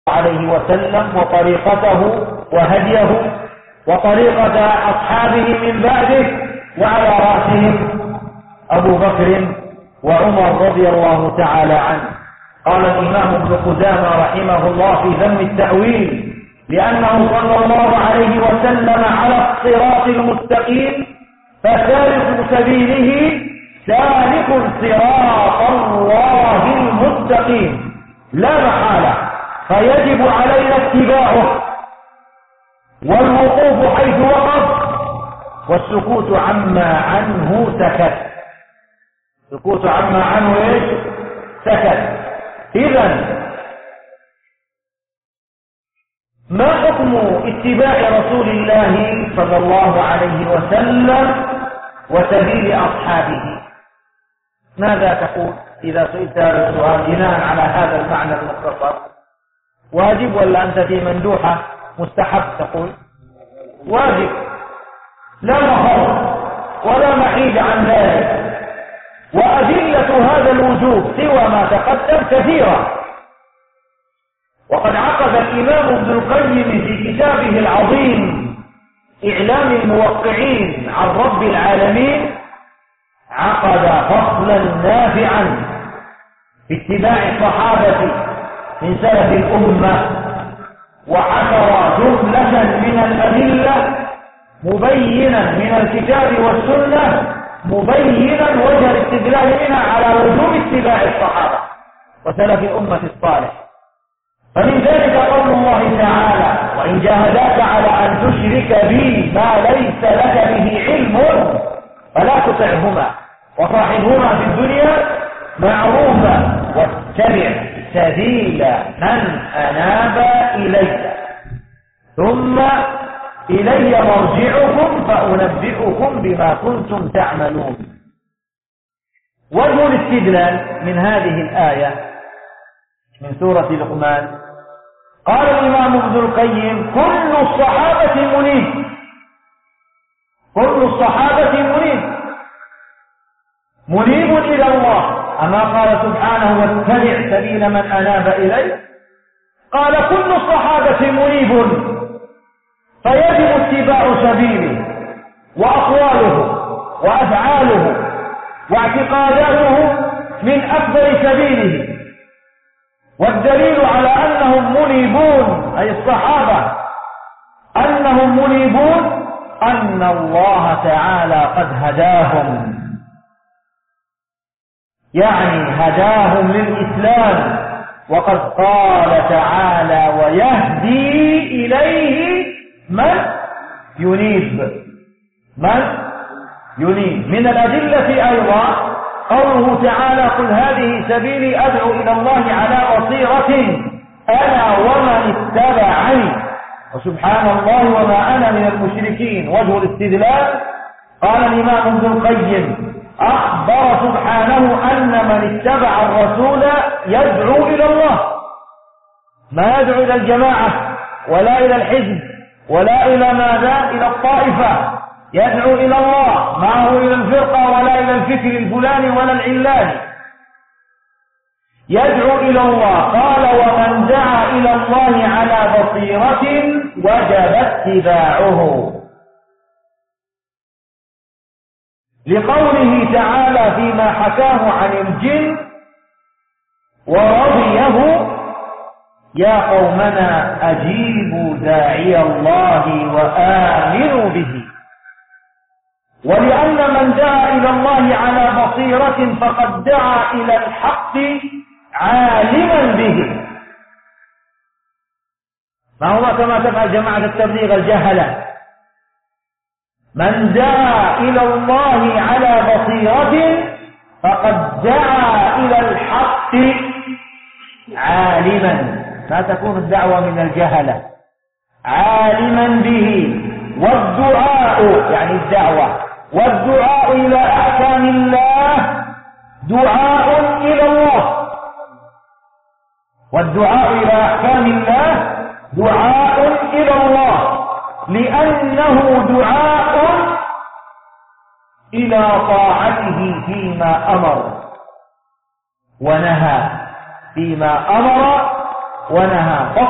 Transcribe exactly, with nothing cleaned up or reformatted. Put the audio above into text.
عليه وسلم وطريقته وهديه وطريقة أصحابه من بعده، وعلى رأسهم أبو بكر وعمر رضي الله تعالى عنه. قال الإمام ابن قدامة رحمه الله في ذم التأويل: لأنه صلى الله عليه وسلم على الصراط المستقيم، فسالك سبيله سالك صراط الله المستقيم لا محالة، فيجب علينا اتباعه والوقوف حيث وقف، والسكوت عما عنه سكت. سكوت عما عنه ايش؟ سكت. إذن ما حكم اتباع رسول الله صلى الله عليه وسلم وسبيل أصحابه؟ ماذا تقول إذا سئلت هذا السؤال بناء على هذا المعنى المختصر؟ واجب ولا أنت في مندوحة مستحب تقول؟ واجب، لا مفر ولا محيد عن ذلك. وأدلة هذا الوجوب سوى ما تقدم كثيرة، وقد عقد الإمام ابن القيم في كتابه العظيم إعلام الموقعين عن رب العالمين عقد فصلا نافعا في اتباع الصحابة من سلف الأمة، وحشر جملة من الأدلة مبينا من الكتاب والسنة، مبينا وجه الاستدلال منها على وجوب اتباع الصحابة وسلف الأمة الصالح. فمن ذلك قول الله تعالى: وإن جاهداك على أن تشرك بي ما ليس لك به علم فلا تطعهما وصاحبهما في الدنيا معروفا واتبع سبيل من أناب إلي ثم إلي مرجعكم فأنبئكم بما كنتم تعملون. وجه الاستدلال من هذه الآية من سورة لقمان: قال الإمام ابن القيم: كل الصحابة منيب. كل الصحابة منيب منيب إلى الله، أما قال سبحانه: واتبع سبيل من أناب إلي. قال: كل الصحابة منيب، فيجب اتباع سبيله وأقواله وأفعاله واعتقاداته من أفضل سبيله. والدليل على أنهم منيبون أي الصحابة أنهم منيبون أن الله تعالى قد هداهم، يعني هداهم للإسلام. وقد قال تعالى: ويهدي إليه من ينيب. من ينيب. من الأدلة أيضا قوله تعالى: قل هذه سبيلي أدعو إلى الله على بصيرة أنا ومن اتبعني وسبحان الله وما أنا من المشركين. وجه الاستدلال قال الإمام ابن القيم: أخبر سبحانه أن من اتبع الرسول يدعو إلى الله، ما يدعو إلى الجماعة ولا إلى الحزب ولا إلى ماذا؟ إلى الطائفة. يدعو إلى الله، ما هو إلى الفرقة ولا إلى الفكر الفلاني ولا العلاني. يدعو إلى الله. قال: ومن دعا إلى الله على بصيرة وجب اتباعه، لقوله تعالى فيما حكاه عن الجن: ورضيه يا قومنا أجيبوا داعي الله وآمنوا به. ولأن من دعا إلى الله على بصيرة فقد دعا إلى الحق عالما به. ما هو كما تفعل جماعة التبليغ الجهلة: من دعا إلى الله على بصيرة فقد دعا إلى الحق عالما. ما تكون الدعوة من الجهلة، عالما به. والدعاء يعني الدعوة، والدعاء إلى أحكام الله دعاء إلى الله، والدعاء إلى أحكام الله دعاء إلى الله، لأنه دعاء إلى طاعته فيما أمر ونهى، فيما أمر ونهى.